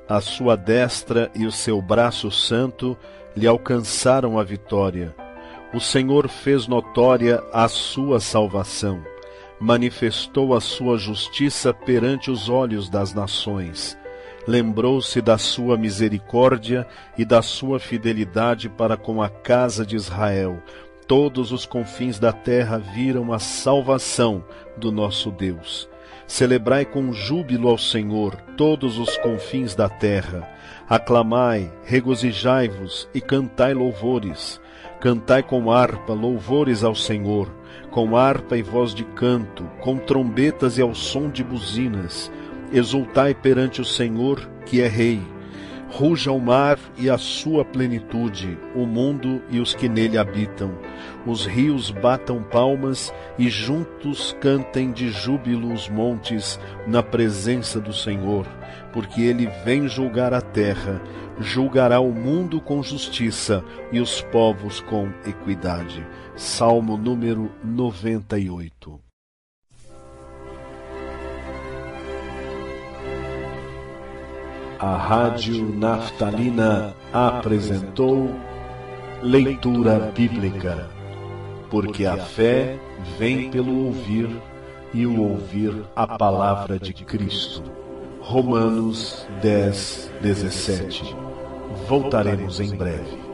A sua destra e o seu braço santo lhe alcançaram a vitória. O Senhor fez notória a sua salvação. Manifestou a sua justiça perante os olhos das nações. Lembrou-se da sua misericórdia e da sua fidelidade para com a casa de Israel. Todos os confins da terra viram a salvação do nosso Deus. Celebrai com júbilo ao Senhor todos os confins da terra. Aclamai, regozijai-vos e cantai louvores. Cantai com harpa louvores ao Senhor, com harpa e voz de canto, com trombetas e ao som de buzinas. Exultai perante o Senhor, que é Rei. Ruja o mar e a sua plenitude, o mundo e os que nele habitam. Os rios batam palmas e juntos cantem de júbilo os montes na presença do Senhor, porque ele vem julgar a terra, julgará o mundo com justiça e os povos com equidade. Salmo número 98. A Rádio Naftalina apresentou Leitura Bíblica, porque a fé vem pelo ouvir e o ouvir a palavra de Cristo. Romanos 10:17. Voltaremos em breve.